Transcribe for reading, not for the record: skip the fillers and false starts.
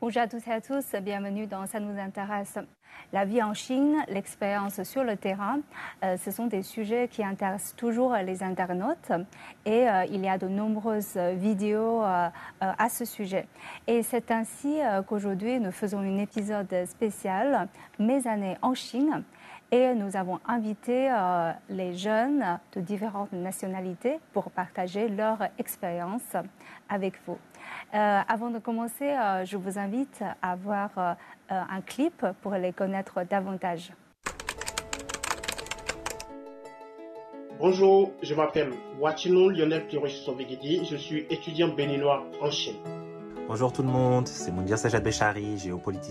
Bonjour à toutes et à tous, bienvenue dans Ça nous intéresse. La vie en Chine, l'expérience sur le terrain, ce sont des sujets qui intéressent toujours les internautes et il y a de nombreuses vidéos à ce sujet. Et c'est ainsi qu'aujourd'hui nous faisons un épisode spécial Mes années en Chine. Et nous avons invité les jeunes de différentes nationalités pour partager leur expérience avec vous. Avant de commencer, je vous invite à voir un clip pour les connaître davantage. Bonjour, je m'appelle Wachino Lionel Pirosh-Sovegidi, je suis étudiant béninois en Chine. Bonjour tout le monde, c'est Moundir Sajad Béchari, géopoliticien